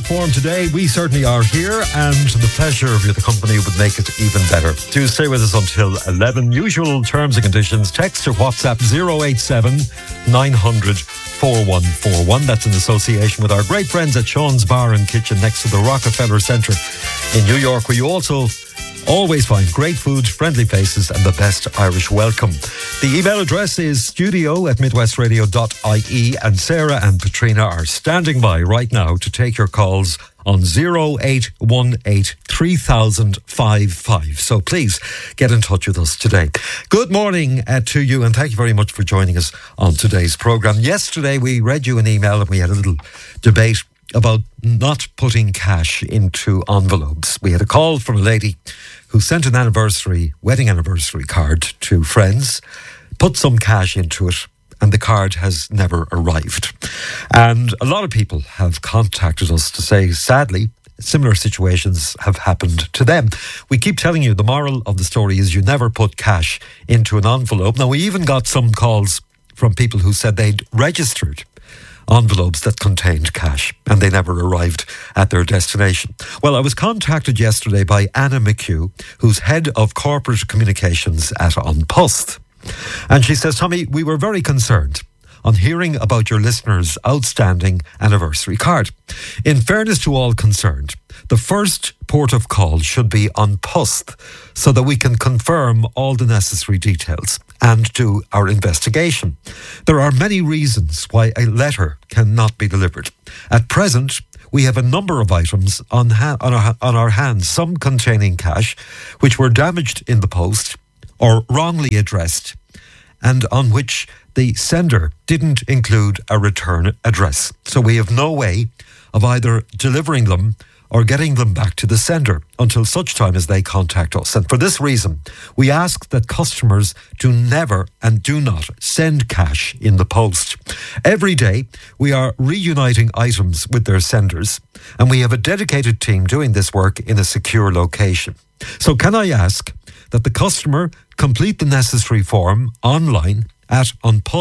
form today. We certainly are here, and the pleasure of your company would make it even better. Do stay with us until 11. Usual terms and conditions. Text or WhatsApp 087 900 4141. That's in association with our great friends at Sean's Bar and Kitchen next to the Rockefeller Centre in New York, where you also always find great food, friendly faces and the best Irish welcome. The email address is studio@midwestradio.ie, and Sarah and Patrina are standing by right now to take your calls on 0818 3055. So please get in touch with us today. Good morning to you, and thank you very much for joining us on today's programme. Yesterday we read you an email and we had a little debate about not putting cash into envelopes. We had a call from a lady who sent an wedding anniversary card to friends, put some cash into it, and the card has never arrived. And a lot of people have contacted us to say, sadly, similar situations have happened to them. We keep telling you the moral of the story is you never put cash into an envelope. Now, we even got some calls from people who said they'd registered envelopes that contained cash and they never arrived at their destination. Well, I was contacted yesterday by Anna McHugh, who's head of corporate communications at An Post. And she says, Tommy, we were very concerned on hearing about your listeners' outstanding anniversary card. In fairness to all concerned, the first port of call should be An Post so that we can confirm all the necessary details and do our investigation. There are many reasons why a letter cannot be delivered. At present, we have a number of items on our hands, some containing cash, which were damaged in the post or wrongly addressed, and on which the sender didn't include a return address. So we have no way of either delivering them or getting them back to the sender until such time as they contact us. And for this reason, we ask that customers do never and do not send cash in the post. Every day, we are reuniting items with their senders, and we have a dedicated team doing this work in a secure location. So can I ask that the customer complete the necessary form online at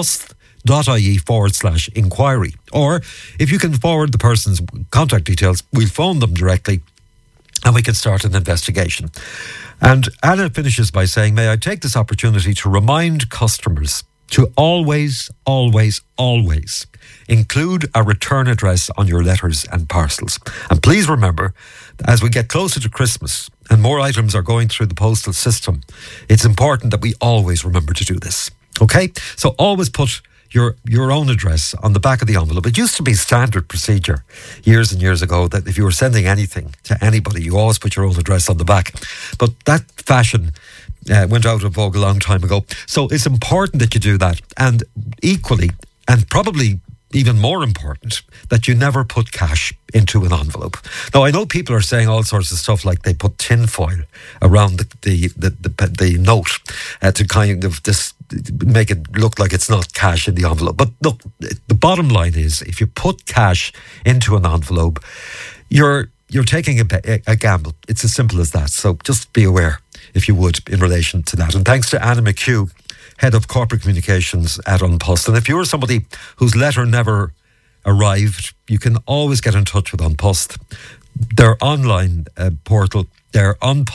unpost.ie/inquiry. Or if you can forward the person's contact details, we'll phone them directly and we can start an investigation. And Anna finishes by saying, may I take this opportunity to remind customers to always, always, always include a return address on your letters and parcels. And please remember, as we get closer to Christmas and more items are going through the postal system, it's important that we always remember to do this. Okay? So always put your own address on the back of the envelope. It used to be standard procedure years and years ago that if you were sending anything to anybody, you always put your own address on the back. But that fashion went out of vogue a long time ago. So it's important that you do that. And equally, and probably even more important, that you never put cash into an envelope. Now, I know people are saying all sorts of stuff like they put tin foil around the note to kind of just make it look like it's not cash in the envelope. But look, the bottom line is, if you put cash into an envelope, you're taking a gamble. It's as simple as that. So just be aware, if you would, in relation to that. And thanks to Anna McHugh, head of corporate communications at An Post. And if you're somebody whose letter never arrived, you can always get in touch with An Post. Their online portal, they're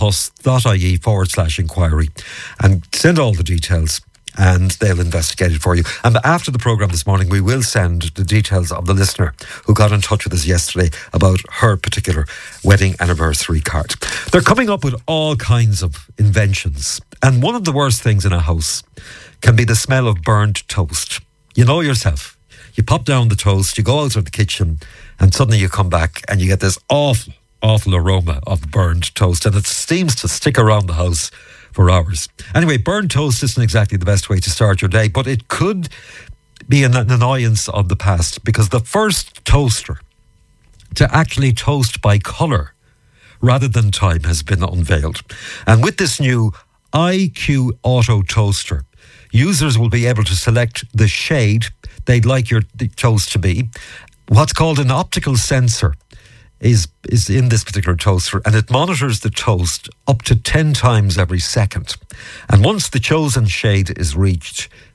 unpost.ie/inquiry, and send all the details and they'll investigate it for you. And after the programme this morning, we will send the details of the listener who got in touch with us yesterday about her particular wedding anniversary card. They're coming up with all kinds of inventions. And one of the worst things in a house can be the smell of burnt toast. You know yourself. You pop down the toast, you go out of the kitchen, and suddenly you come back and you get this awful aroma of burnt toast, and it seems to stick around the house for hours. Anyway, burnt toast isn't exactly the best way to start your day, but it could be an annoyance of the past, because the first toaster to actually toast by colour rather than time has been unveiled. And with this new IQ Auto Toaster, users will be able to select the shade they'd like your toast to be. What's called an optical sensor is in this particular toaster, and it monitors the toast up to 10 times every second. And once the chosen shade is reached,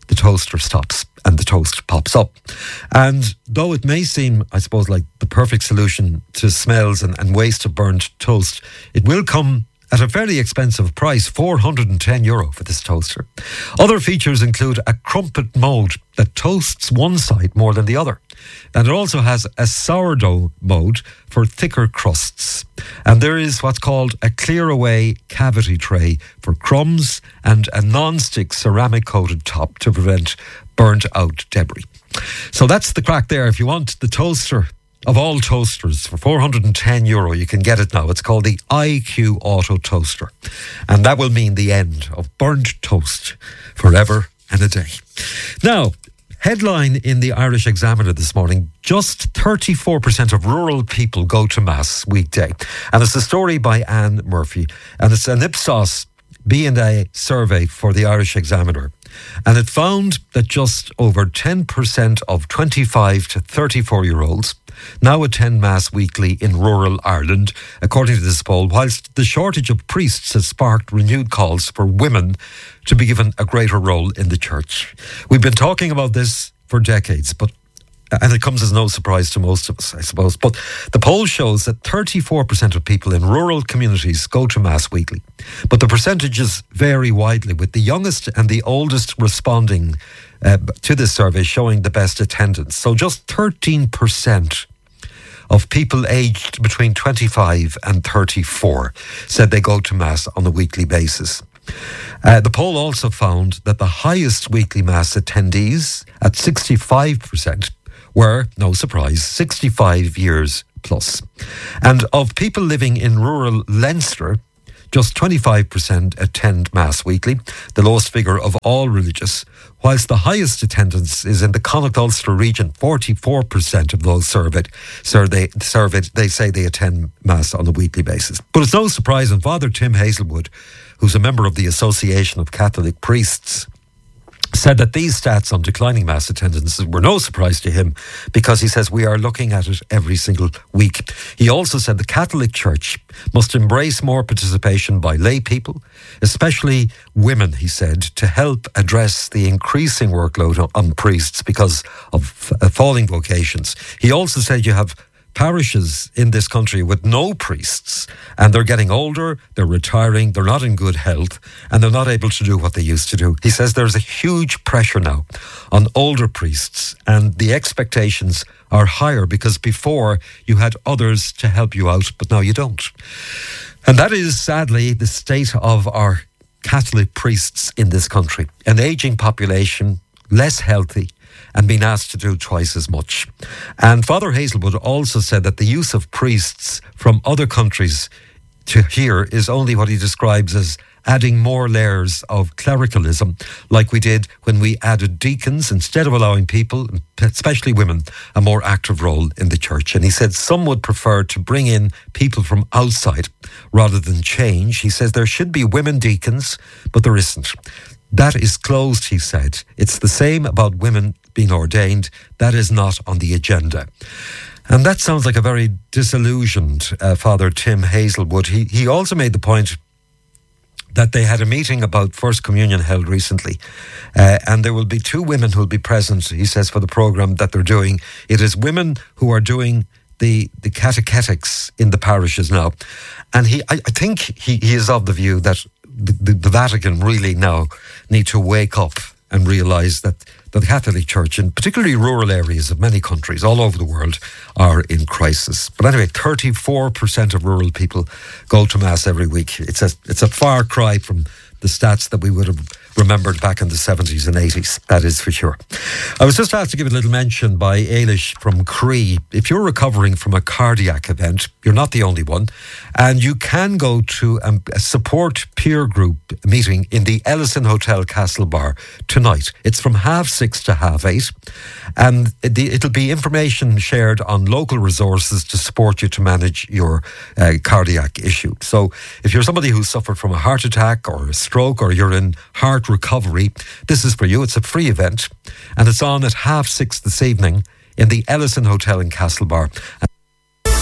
the toaster stops and the toast pops up. And though it may seem, I suppose, like the perfect solution to smells and waste of burnt toast, it will come at a fairly expensive price, €410 for this toaster. Other features include a crumpet mode that toasts one side more than the other. And it also has a sourdough mode for thicker crusts. And there is what's called a clear away cavity tray for crumbs and a non-stick ceramic coated top to prevent burnt out debris. So that's the crack there. If you want the toaster of all toasters for €410, you can get it now. It's called the IQ Auto Toaster. And that will mean the end of burnt toast forever and a day. Now, headline in the Irish Examiner this morning, just 34% of rural people go to Mass weekday. And it's a story by Anne Murphy. And it's an Ipsos B&A survey for the Irish Examiner. And it found that just over 10% of 25 to 34-year-olds now attend Mass weekly in rural Ireland, according to this poll, whilst the shortage of priests has sparked renewed calls for women to be given a greater role in the church. We've been talking about this for decades, and it comes as no surprise to most of us, I suppose. But the poll shows that 34% of people in rural communities go to Mass weekly. But the percentages vary widely, with the youngest and the oldest responding to this survey showing the best attendance. So just 13% of people aged between 25 and 34 said they go to Mass on a weekly basis. The poll also found that the highest weekly Mass attendees, at 65%, were, no surprise, 65 years plus. And of people living in rural Leinster, just 25% attend Mass weekly, the lowest figure of all religious, whilst the highest attendance is in the Connacht Ulster region. 44% of those surveyed, they say they attend Mass on a weekly basis. But it's no surprise, and Father Tim Hazelwood, who's a member of the Association of Catholic Priests, said that these stats on declining Mass attendances were no surprise to him, because he says we are looking at it every single week. He also said the Catholic Church must embrace more participation by lay people, especially women, he said, to help address the increasing workload on priests because of falling vocations. He also said you have parishes in this country with no priests, and they're getting older, they're retiring, they're not in good health, and they're not able to do what they used to do. He says there's a huge pressure now on older priests, and the expectations are higher because before you had others to help you out, but now you don't. And that is sadly the state of our Catholic priests in this country. An ageing population, less healthy, and being asked to do twice as much. And Father Hazelwood also said that the use of priests from other countries to here is only what he describes as adding more layers of clericalism, like we did when we added deacons instead of allowing people, especially women, a more active role in the church. And he said some would prefer to bring in people from outside rather than change. He says there should be women deacons, but there isn't. That is closed, he said. It's the same about women being ordained. That is not on the agenda. And that sounds like a very disillusioned Father Tim Hazelwood. He also made the point that they had a meeting about First Communion held recently. And there will be 2 women who will be present, he says, for the programme that they're doing. It is women who are doing the catechetics in the parishes now. And I think he is of the view that the Vatican really now need to wake up and realise that the Catholic Church, in particularly rural areas of many countries all over the world, are in crisis. But anyway, 34% of rural people go to Mass every week. It's a far cry from the stats that we would have remembered back in the 70s and 80s, that is for sure. I was just asked to give a little mention by Ailish from Cree. If you're recovering from a cardiac event, you're not the only one, and you can go to a support peer group meeting in the Ellison Hotel Castlebar tonight. It's from 6:30 to 8:30, and it'll be information shared on local resources to support you to manage your cardiac issue. So if you're somebody who suffered from a heart attack or a stroke, or you're in heart recovery, this is for you. It's a free event, and it's on at 6:30 this evening in the Ellison Hotel in Castlebar.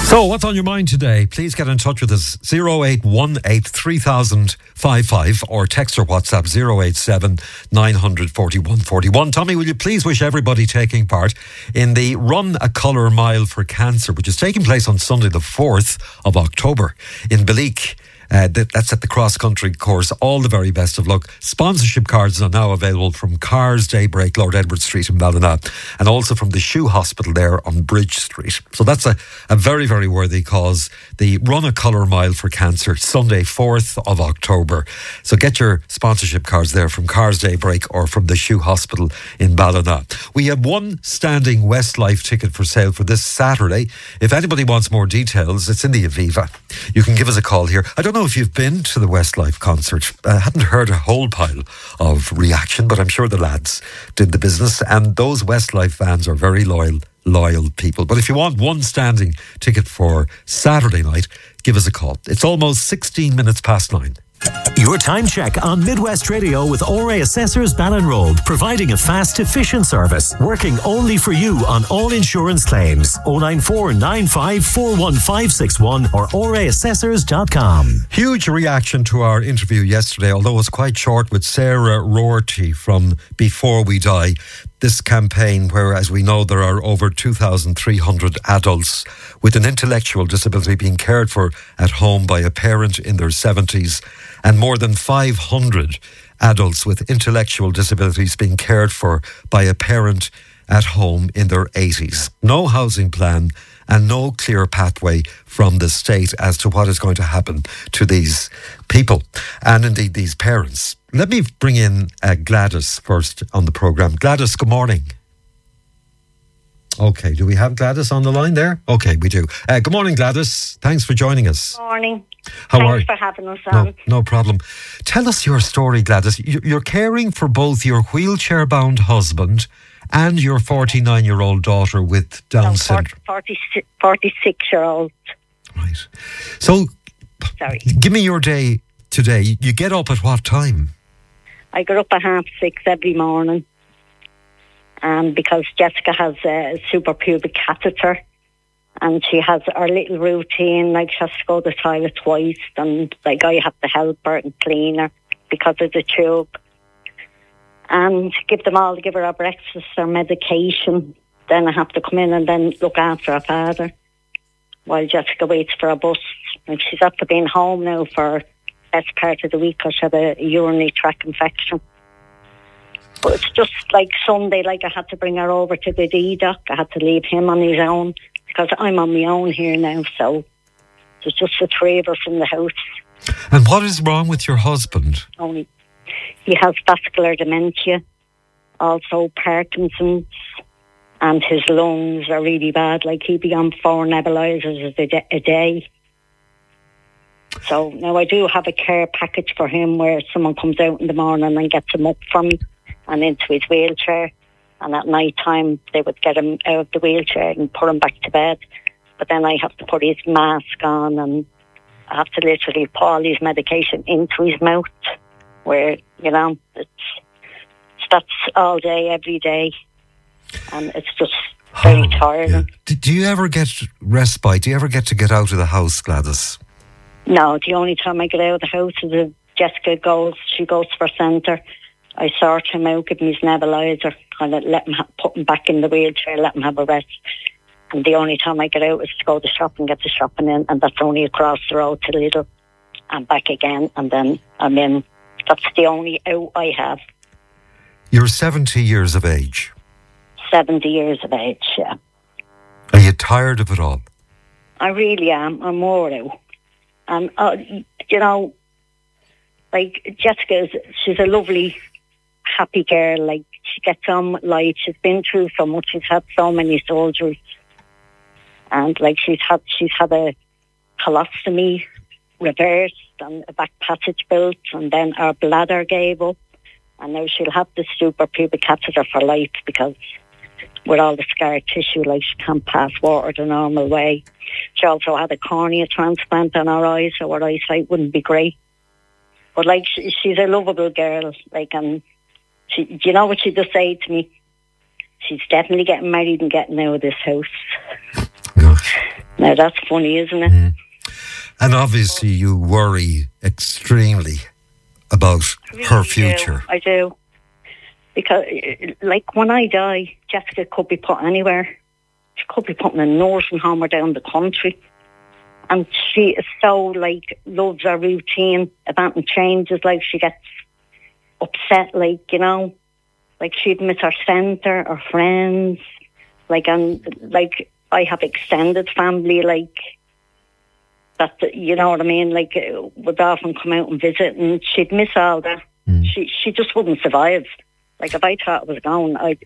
So, what's on your mind today? Please get in touch with us, 0818 300055, or text or WhatsApp 087 941 41. Tommy, will you please wish everybody taking part in the Run a Colour Mile for Cancer, which is taking place on Sunday the 4th of October in Beleek. That's at the cross-country course. All the very best of luck. Sponsorship cards are now available from Cars Daybreak, Lord Edward Street in Ballina, and also from the Shoe Hospital there on Bridge Street. So that's a very, very worthy cause. The Run a Colour Mile for Cancer, Sunday 4th of October. So get your sponsorship cards there from Cars Daybreak or from the Shoe Hospital in Ballina. We have one standing Westlife ticket for sale for this Saturday. If anybody wants more details, it's in the Aviva. You can give us a call here. I don't know if you've been to the Westlife concert. I hadn't heard a whole pile of reaction, but I'm sure the lads did the business, and those Westlife fans are very loyal people. But if you want one standing ticket for Saturday night, give us a call. It's almost 16 minutes past 9. Your time check on Midwest Radio with ORA Assessors Ballinroad, providing a fast, efficient service, working only for you on all insurance claims. 094 95 41561 or oraassessors.com. Huge reaction to our interview yesterday, although it was quite short, with Sarah Rorty from Before We Die. This campaign where, as we know, there are over 2,300 adults with an intellectual disability being cared for at home by a parent in their 70s, and more than 500 adults with intellectual disabilities being cared for by a parent at home in their 80s. No housing plan and no clear pathway from the state as to what is going to happen to these people and indeed these parents. Let me bring in Gladys first on the programme. Gladys, good morning. Okay, do we have Gladys on the line there? Okay, we do. Good morning, Gladys. Thanks for joining us. Good morning. Thanks for having us on. No problem. Tell us your story, Gladys. You're caring for both your wheelchair-bound husband and your 49-year-old daughter with Down syndrome. 46-year-old. Right. So, Sorry. Give me your day today. You get up at what time? I get up at 6:30 every morning. Because Jessica has a suprapubic catheter, and she has her little routine, like she has to go to the toilet twice, and like I have to help her and clean her because of the tube. And give her breakfast, her medication. Then I have to come in and then look after her father while Jessica waits for a bus. And she's after being home now for the best part of the week because she had a urinary tract infection. But it's just like Sunday, like I had to bring her over to the DDoC. I had to leave him on his own because I'm on my own here now. So there's just the three of us in the house. And what is wrong with your husband? He has vascular dementia, also Parkinson's, and his lungs are really bad. Like he'd be on 4 nebulizers a day. So now I do have a care package for him where someone comes out in the morning and gets him up from me and into his wheelchair. And at night time, they would get him out of the wheelchair and put him back to bed. But then I have to put his mask on and I have to literally pour all his medication into his mouth. Where, that's all day, every day. And it's just very tiring. Yeah. Do you ever get respite? Do you ever get to get out of the house, Gladys? No, the only time I get out of the house is if Jessica goes for centre. I sort him out, give him his nebulizer, kind of put him back in the wheelchair, let him have a rest. And the only time I get out is to go to shop and get the shopping in, and that's only across the road to Lidl and back again, and then I'm in. That's the only out I have. You're 70 years of age. 70 years of age, yeah. Are you tired of it all? I really am. I'm more out. And, like Jessica, she's a lovely, happy girl. Like, she gets on with life. She's been through so much. She's had so many surgeries. And, like, she's had a colostomy reversed and a back passage built, and then her bladder gave up, and now she'll have the suprapubic catheter for life because with all the scar tissue, like she can't pass water the normal way. She also had a cornea transplant on her eyes, so her eyesight wouldn't be great. But like she's a lovable girl, like, and she, do you know what she just said to me? She's definitely getting married and getting out of this house. Gosh. Now that's funny, isn't it? And obviously you worry extremely about her future. I do. Because, like, when I die, Jessica could be put anywhere. She could be put in a nursing home or down the country. And she is so, like, loves her routine. If anything changes, like, she gets upset, like, you know. Like, she'd miss her centre, her friends. Like, and, like, I have extended family, like, that, you know what I mean? Like, would often come out and visit, and she'd miss all that. She just wouldn't survive. Like, if I thought I was going, I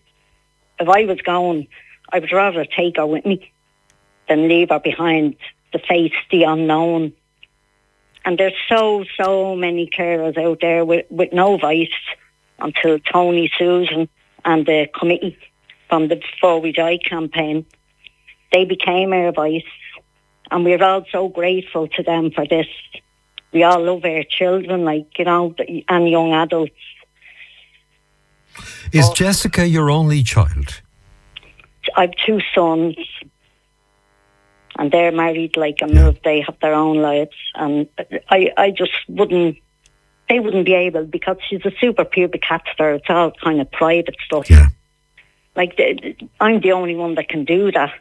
would rather take her with me than leave her behind to face the unknown. And there's so many carers out there with no voice until Tony, Susan and the committee from the Before We Die campaign, they became our voice. And we're all so grateful to them for this. We all love our children, like, you know, and young adults. Is Jessica your only child? I've 2 sons, and they're married, like, and they have their own lives. And I just wouldn't, they wouldn't be able, because she's a super pubic catheter. It's all kind of private stuff. Yeah. Like, I'm the only one that can do that.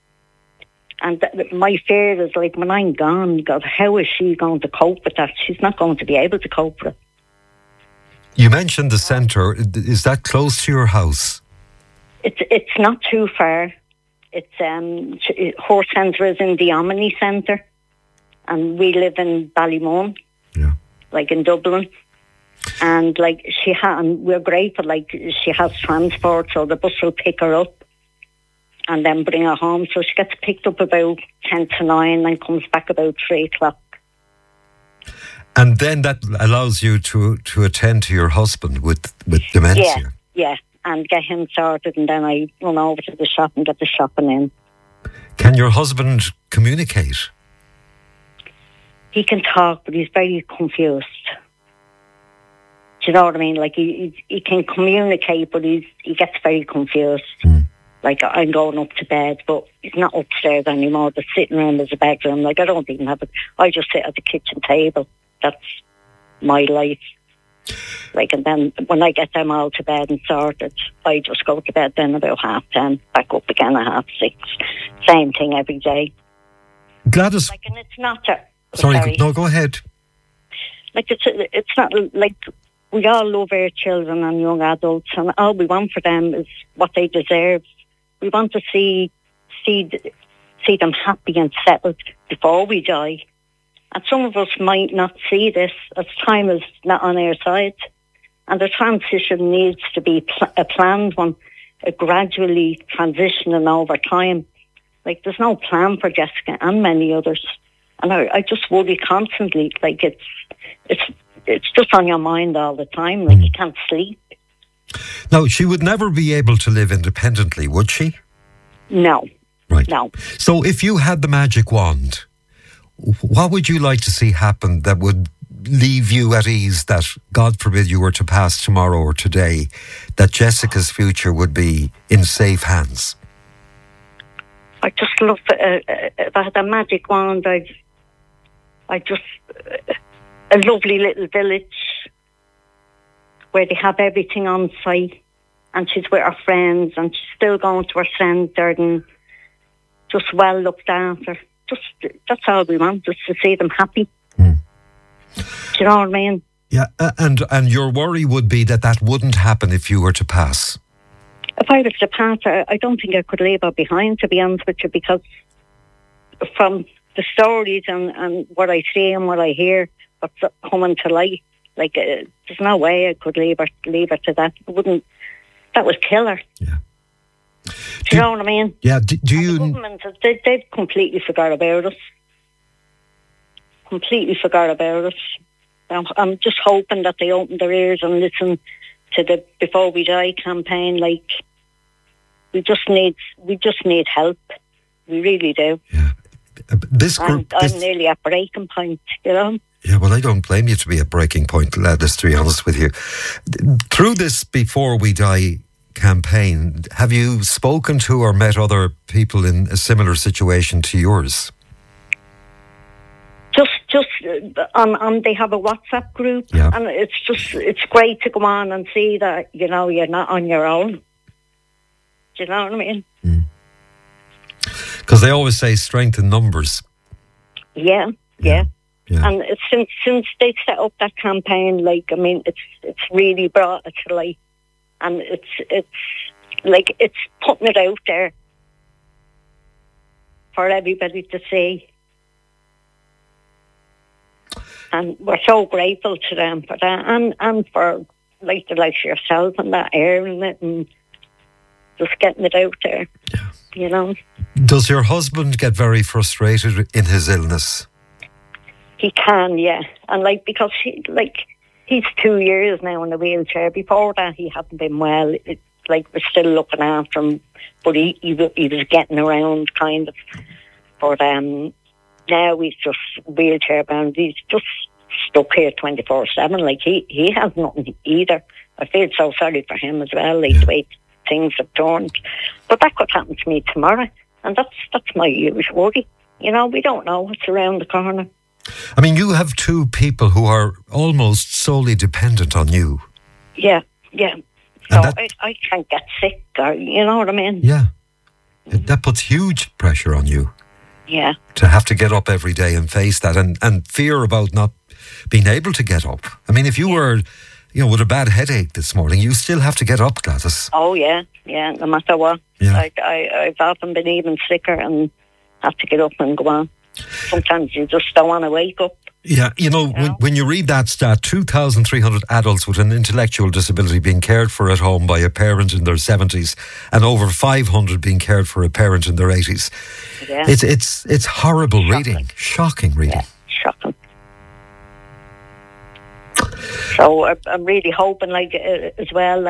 And my fear is, like, when I'm gone, God, how is she going to cope with that? She's not going to be able to cope with it. You mentioned the centre. Is that close to your house? It's not too far. It's her centre is in the Omni Centre, and we live in Ballymun, like in Dublin. And like and we're grateful. Like, she has transport, so the bus will pick her up and then bring her home. So she gets picked up about 10 to 9 and comes back about 3 o'clock. And then that allows you to attend to your husband with dementia. Yeah, and get him sorted, and then I run over to the shop and get the shopping in. Can your husband communicate? He can talk, but he's very confused. Do you know what I mean? Like, he can communicate, but he gets very confused. Like, I'm going up to bed, but he's not upstairs anymore. The sitting room is a bedroom. Like, I don't even have it. I just sit at the kitchen table. That's my life. Like, and then when I get them all to bed and sorted, I just go to bed then about 10:30, back up again at 6:30. Same thing every day. Gladys. Like, and it's not... Sorry, no, go ahead. Like, it's not like... We all love our children and young adults, and all we want for them is what they deserve. We want to see them happy and settled before we die. And some of us might not see this, as time is not on our side. And the transition needs to be a planned one, a gradually transitioning over time. Like, there's no plan for Jessica and many others. And I just worry constantly. Like, it's just on your mind all the time. Like, you can't sleep. Now, she would never be able to live independently, would she? No. Right. No. So if you had the magic wand, what would you like to see happen that would leave you at ease that, God forbid, you were to pass tomorrow or today, that Jessica's future would be in safe hands? I just love if I had a magic wand, I just... a lovely little village where they have everything on site, and she's with her friends, and she's still going to her centre and just well looked after. Just, that's all we want, just to see them happy. Do you know what I mean? Yeah, and your worry would be that wouldn't happen if you were to pass. If I was to pass her, I don't think I could leave her behind, to be honest with you, because from the stories and what I see and what I hear, what's coming to light, like, there's no way I could leave her to that. That would kill her. Yeah. Do you know what I mean? Yeah. Do you? The government, they've completely forgot about us. Completely forgot about us. I'm just hoping that they open their ears and listen to the Before We Die campaign. Like, we just need help. We really do. Yeah. This group, I'm nearly at breaking point, you know. Yeah, well, I don't blame you to be at breaking point, Gladys, to be honest with you. Through this Before We Die campaign. Have you spoken to or met other people in a similar situation to yours? Just on they have a WhatsApp group, and it's great to go on and see that, you know, you're not on your own. Do you know what I mean? Because they always say strength in numbers. Yeah. And since they set up that campaign, like, I mean, it's really brought it to light, and it's like it's putting it out there for everybody to see. And we're so grateful to them for that, and for like the likes of yourself and that, airing it and just getting it out there. Yeah. You know. Does your husband get very frustrated in his illness? He can, yeah, and like because he's 2 years now in a wheelchair. Before that, he hadn't been well. We're still looking after him, but he was getting around kind of. But now he's just wheelchair bound. He's just stuck here 24/7. Like he has nothing either. I feel so sorry for him as well. Like the way things have turned, but that could happen to me tomorrow, and that's my huge worry. You know, we don't know what's around the corner. I mean, you have two people who are almost solely dependent on you. Yeah. So I can't get sick, or, you know what I mean? Yeah, that puts huge pressure on you. Yeah. To have to get up every day and face that, and fear about not being able to get up. I mean, if you were, you know, with a bad headache this morning, you still have to get up, Gladys. Oh, yeah, no matter what. Yeah. Like, I've often been even sicker and have to get up and go on. Sometimes you just don't want to wake up. Yeah, you know, when you read that stat, 2,300 adults with an intellectual disability being cared for at home by a parent in their 70s, and over 500 being cared for a parent in their 80s. Yeah. It's horrible reading. Shocking reading. Yeah, shocking. So I'm really hoping, like, as well,